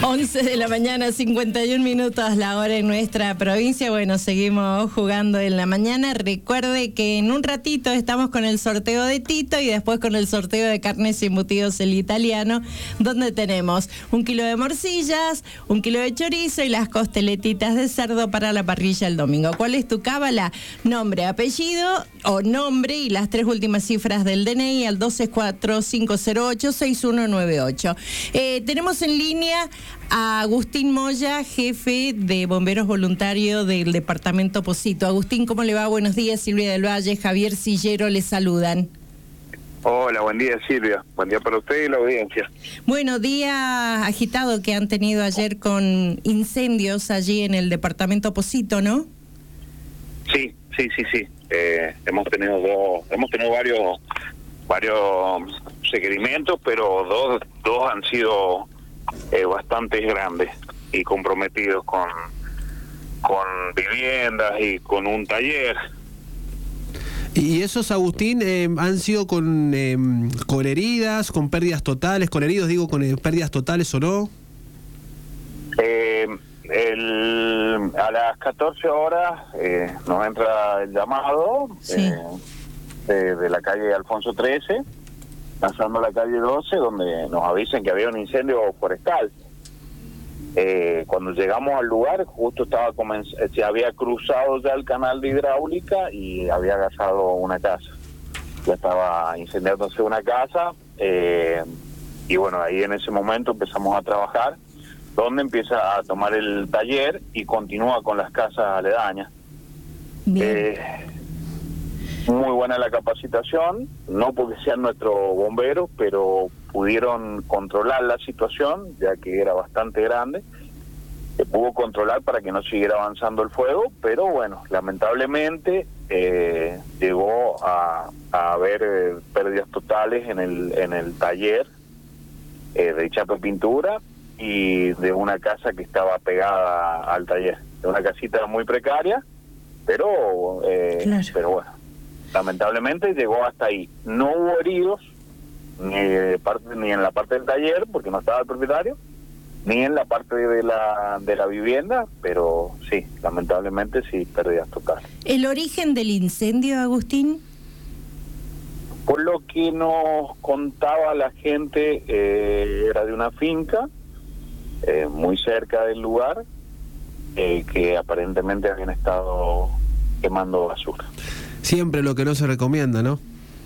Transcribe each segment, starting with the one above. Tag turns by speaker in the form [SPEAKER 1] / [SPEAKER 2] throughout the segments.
[SPEAKER 1] 11 de la mañana, 51 minutos la hora en nuestra provincia. Bueno, seguimos jugando en la mañana. Recuerde que en un ratito estamos con el sorteo de Tito y después con el sorteo de carnes y embutidos el italiano, donde tenemos 1 kilo de morcillas, 1 kilo de chorizo y las costeletitas de cerdo para la parrilla el domingo. ¿Cuál es tu cábala? Nombre, apellido o nombre y las 3 últimas cifras del DNI al 124-508-6198. Tenemos en línea a Agustín Moya, jefe de Bomberos Voluntarios del Departamento Pocito. Agustín, ¿cómo le va? Buenos días. Silvia del Valle, Javier Sillero les saludan.
[SPEAKER 2] Hola, buen día, Silvia. Buen día para usted y la audiencia.
[SPEAKER 1] Bueno, día agitado que han tenido ayer con incendios allí en el Departamento Pocito, ¿no?
[SPEAKER 2] Sí. Hemos tenido varios requerimientos, pero dos han sido bastante grandes y comprometidos con viviendas y con un taller.
[SPEAKER 3] ¿Y esos, Agustín, han sido con heridas, con pérdidas totales, con heridos, digo, con pérdidas totales o no?
[SPEAKER 2] A las 14 horas nos entra el llamado
[SPEAKER 1] sí.
[SPEAKER 2] de la calle Alfonso 13, pasando la calle 12, donde nos avisan que había un incendio forestal. Cuando llegamos al lugar, justo se había cruzado ya el canal de hidráulica y había agasado una casa. Ya estaba incendiándose una casa y bueno, ahí en ese momento empezamos a trabajar, donde empieza a tomar el taller y continúa con las casas aledañas. Muy buena la capacitación, no porque sean nuestros bomberos, pero pudieron controlar la situación, ya que era bastante grande. Se pudo controlar para que no siguiera avanzando el fuego, pero bueno, lamentablemente llegó a haber pérdidas totales en el taller de chapa y pintura y de una casa que estaba pegada al taller. De una casita muy precaria, pero
[SPEAKER 1] claro.
[SPEAKER 2] Pero bueno, lamentablemente llegó hasta ahí. No hubo heridos ni en la parte del taller, porque no estaba el propietario, ni en la parte de la vivienda, pero sí, lamentablemente sí, pérdidas totales.
[SPEAKER 1] ¿El origen del incendio, Agustín?
[SPEAKER 2] Por lo que nos contaba la gente, era de una finca muy cerca del lugar, que aparentemente habían estado quemando basura.
[SPEAKER 3] Siempre lo que no se recomienda, ¿no?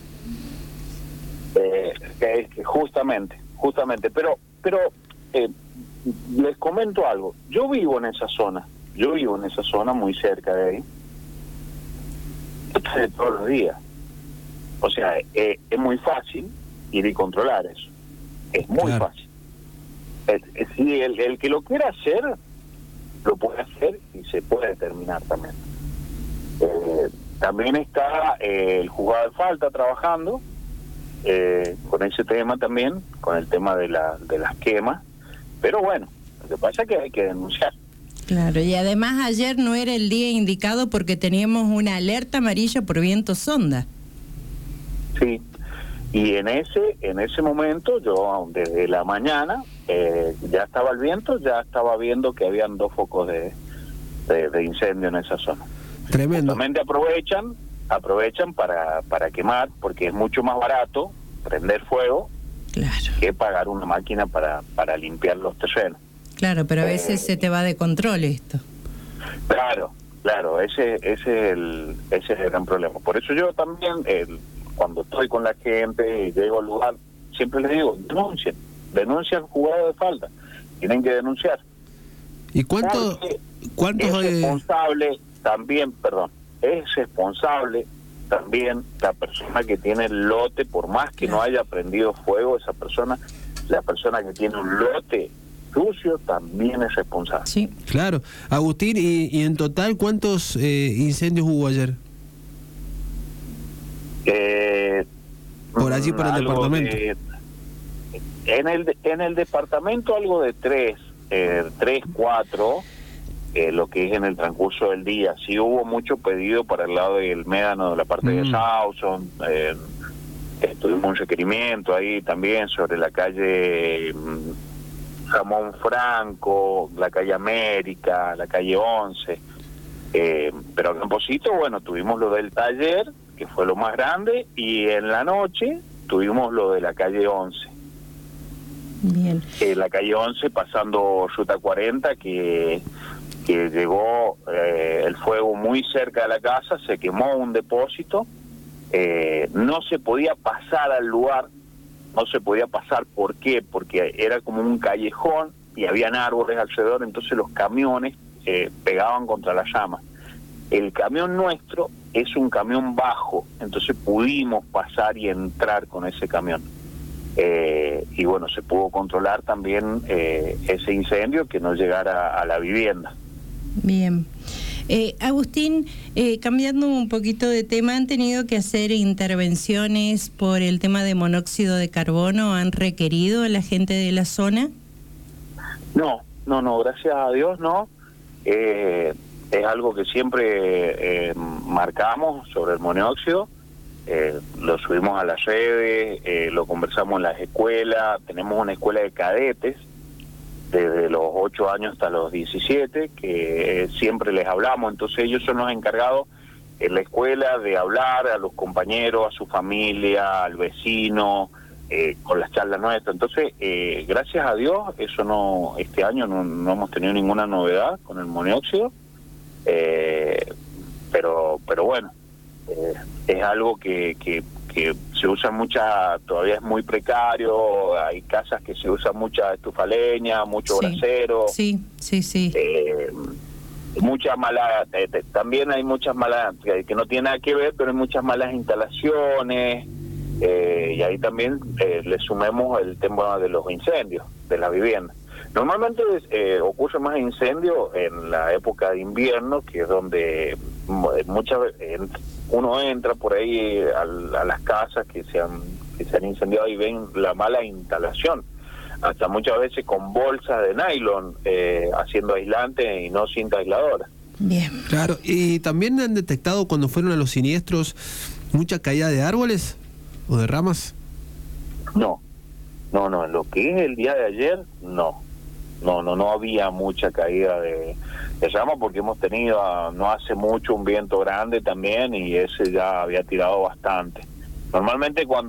[SPEAKER 2] Justamente, pero les comento algo. Yo vivo en esa zona muy cerca de ahí, todos los días. O sea, es muy fácil ir y controlar eso. Es muy
[SPEAKER 3] claro.
[SPEAKER 2] fácil. Si el que lo quiera hacer, lo puede hacer y se puede terminar también. También está el juzgado de falta trabajando con ese tema también, con el tema de las quemas. Pero bueno, lo que pasa es que hay que denunciar.
[SPEAKER 1] Claro, y además ayer no era el día indicado porque teníamos una alerta amarilla por viento sonda.
[SPEAKER 2] Sí, y en ese momento yo desde la mañana ya estaba el viento, ya estaba viendo que habían 2 focos de incendio en esa zona.
[SPEAKER 3] Tremendo.
[SPEAKER 2] Justamente aprovechan para quemar, porque es mucho más barato prender fuego,
[SPEAKER 1] Claro.
[SPEAKER 2] que pagar una máquina para limpiar los terrenos.
[SPEAKER 1] Claro, pero a veces se te va de control esto.
[SPEAKER 2] Claro, ese es el gran problema. Por eso yo también, cuando estoy con la gente y llego al lugar, siempre les digo, denuncien jugado de falta, tienen que denunciar.
[SPEAKER 3] ¿Y cuántos
[SPEAKER 2] es responsable también la persona que tiene el lote, por más que no haya prendido fuego la persona que tiene un lote sucio también es responsable.
[SPEAKER 1] Sí.
[SPEAKER 3] Claro. Agustín, ¿y en total cuántos incendios hubo ayer? Por allí, por el departamento.
[SPEAKER 2] En el departamento algo de 3, 4, lo que es en el transcurso del día. Sí hubo mucho pedido para el lado del Médano, de la parte de Sauson. Tuvimos un requerimiento ahí también sobre la calle Ramón Franco, la calle América, la calle 11. Pero acá en Pocito, bueno, tuvimos lo del taller, que fue lo más grande, y en la noche tuvimos lo de la calle 11.
[SPEAKER 1] Bien.
[SPEAKER 2] La calle 11 pasando Ruta 40, que llegó el fuego muy cerca de la casa, se quemó un depósito, no se podía pasar al lugar, no se podía pasar. ¿Por qué? Porque era como un callejón y habían árboles alrededor, entonces los camiones pegaban contra la llama. El camión nuestro es un camión bajo, entonces pudimos pasar y entrar con ese camión. Y bueno, se pudo controlar también ese incendio, que no llegara a la vivienda.
[SPEAKER 1] Bien. Agustín, cambiando un poquito de tema, ¿han tenido que hacer intervenciones por el tema de monóxido de carbono? ¿Han requerido a la gente de la zona?
[SPEAKER 2] No, gracias a Dios no. Es algo que siempre marcamos sobre el monóxido. Lo subimos a las redes, lo conversamos en las escuelas. Tenemos una escuela de cadetes desde los 8 años hasta los 17, que siempre les hablamos. Entonces ellos son los encargados en la escuela de hablar a los compañeros, a su familia, al vecino, con las charlas nuestras. Entonces, gracias a Dios, eso no, este año no hemos tenido ninguna novedad con el monóxido, pero bueno, es algo que se usa todavía es muy precario. Hay casas que se usa mucha estufa leña, mucho brasero.
[SPEAKER 1] Sí.
[SPEAKER 2] Muchas malas, también hay muchas malas, que no tiene nada que ver, pero hay muchas malas instalaciones, y ahí también le sumemos el tema de los incendios de la vivienda. Normalmente ocurre más incendio en la época de invierno, que es donde muchas veces uno entra por ahí a las casas que se han incendiado y ven la mala instalación, hasta muchas veces con bolsas de nylon haciendo aislante y no cinta aisladora.
[SPEAKER 1] Bien.
[SPEAKER 3] Claro, y también han detectado cuando fueron a los siniestros mucha caída de árboles o de ramas.
[SPEAKER 2] No, en lo que es el día de ayer, no había mucha caída de llama, porque hemos tenido no hace mucho un viento grande también, y ese ya había tirado bastante. Normalmente cuando